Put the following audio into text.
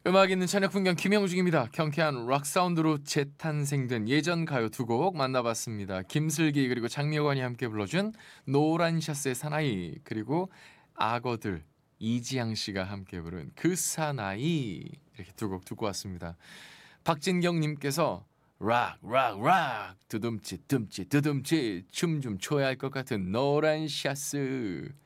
음악 있는 저녁 풍경 김영중입니다. 경쾌한 락 사운드로 재탄생된 예전 가요 두 곡 만나봤습니다. 김슬기 그리고 장미관이 함께 불러준 노란 샤스의 사나이, 그리고 악어들 이지양 씨가 함께 부른 그 사나이, 이렇게 두 곡 듣고 왔습니다. 박진경 님께서 락 두둠치 둠치 두둠치 춤 좀 춰야 할 것 같은 노란 샤스.